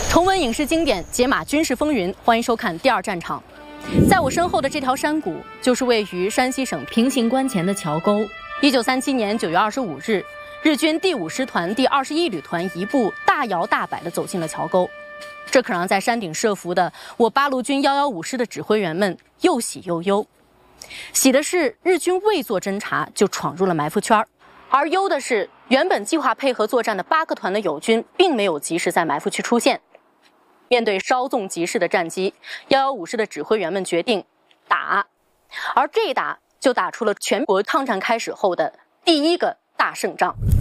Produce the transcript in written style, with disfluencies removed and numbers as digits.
重温影视经典，解码军事风云，欢迎收看第二战场。在我身后的这条山谷，就是位于山西省平型关前的桥沟。1937年9月25日，日军第5师团第21旅团一部大摇大摆地走进了桥沟，这可让在山顶设伏的我八路军115师的指挥员们又喜又忧。喜的是日军未做侦察就闯入了埋伏圈，而忧的是原本计划配合作战的8个团的友军并没有及时在埋伏区出现。面对稍纵即逝的战机，115师的指挥员们决定打，而这一打就打出了全国抗战开始后的第一个大胜仗。